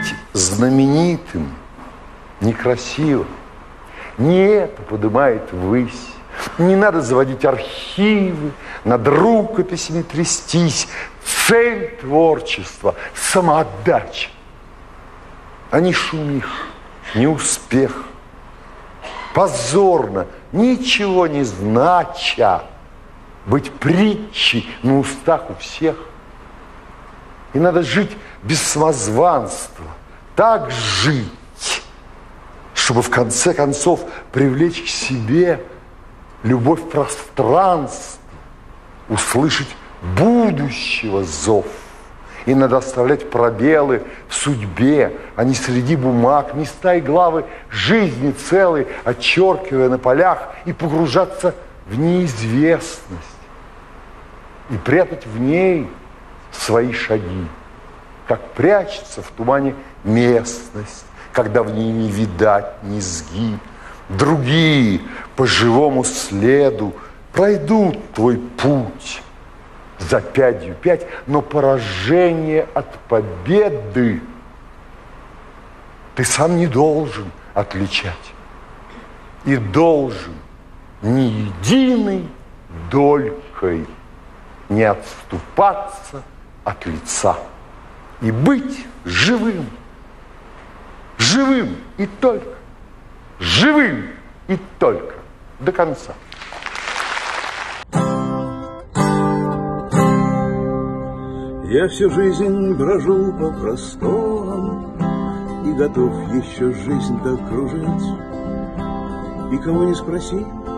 Быть знаменитым некрасиво. Не это поднимает ввысь. Не надо заводить архивы, над рукописями трястись. Цель творчества – самоотдача. А не шумих, не успех. Позорно, ничего не знача, быть притчей на устах у всех. И надо жить без самозванства, так жить, чтобы в конце концов привлечь к себе любовь пространства, услышать будущего зов. И надо оставлять пробелы в судьбе, а не среди бумаг, места и главы жизни целой, отчеркивая на полях и погружаться в неизвестность и прятать в ней свои шаги, как прячется в тумане местность, когда в ней не видать низги. Другие по живому следу пройдут твой путь за пятью пять, но поражение от победы ты сам не должен отличать. И должен ни единой долькой не отступаться от лица и быть живым. Живым и только. Живым и только. До конца. Я всю жизнь брожу по просторам и готов еще жизнь докружить. И кого не спроси,